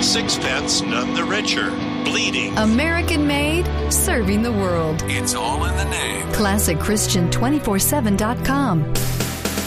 sixpence none the richer. Bleeding. American made, serving the world. It's all in the name. ClassicChristian247.com.